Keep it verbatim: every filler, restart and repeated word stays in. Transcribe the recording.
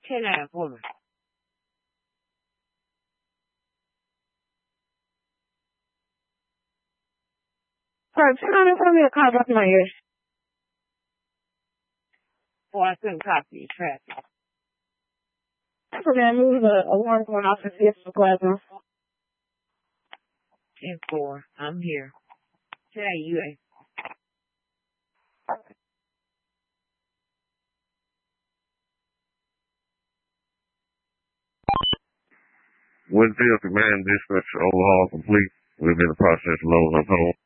ten nine for me. Sorry, turn on for me a call back in my ears. Or I couldn't copy the traffic. That's okay. I'm moving a alarm going off to see if the class room. ten four. I'm here. Tell you. Winfield Command Dispatch overhaul complete. We've been in the process of loading up home.